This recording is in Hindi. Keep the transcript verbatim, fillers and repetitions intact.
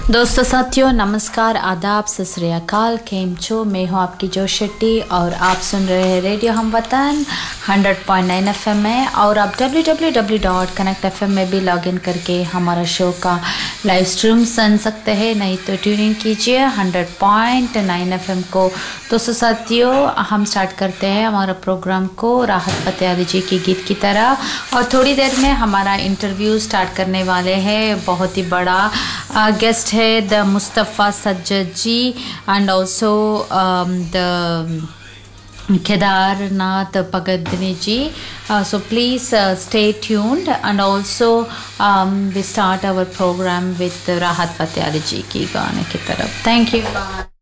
दोस्तों साथियों नमस्कार आदाब सत श्री अकाल केम छो। मैं हूँ आपकी जो शेट्टी और आप सुन रहे हैं रेडियो हम वतन hundred point nine F M में। और आप W W W dot connect F M में भी लॉगिन करके हमारा शो का लाइव स्ट्रीम सुन सकते हैं, नहीं तो ट्यून इन कीजिए hundred point nine F M को। दोस्तों साथियों हम स्टार्ट करते हैं हमारा प्रोग्राम को राहत फ़तेह अली जी के गीत की तरह, और थोड़ी देर में हमारा इंटरव्यू स्टार्ट करने वाले हैं। बहुत ही बड़ा गेस्ट है the Mustafa Sajjad ji and also the Kedarnath Pagadni ji. Uh, so please uh, stay tuned, and also um, we start our program with Rahat Fateh Ali ji ki gaane ki taraf. Thank you.